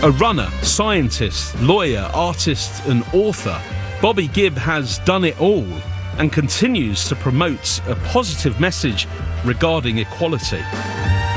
A runner, scientist, lawyer, artist and author, Bobby Gibb has done it all and continues to promote a positive message regarding equality.